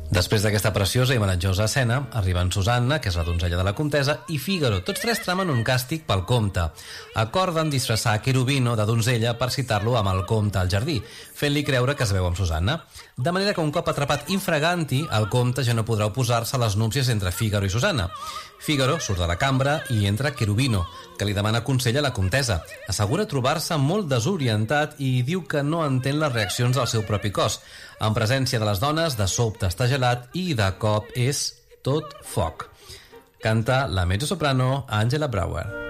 Després d'aquesta preciosa i meravelliosa escena, arriben Susanna, que és la donzella de la comtessa, i Fígaro. Tots tres tramen un càstig pel comte. Acorden disfressar Cherubino de donzella per citar-lo amb el comte al jardí, fent-li creure que es veu amb Susanna. De manera que un cop atrapat infraganti, el comte ja no podrà oposar-se a les núpcies entre Fígaro i Susanna. Fígaro surt de la cambra i entra Cherubino, que li demana consell a la comtessa. Assegura trobar-se molt desorientat i diu que no entén les reaccions del seu propi cos. En presència de les dones, de sobte està gelat i de cop és tot foc. Canta la mezzosoprano Angela Bauer.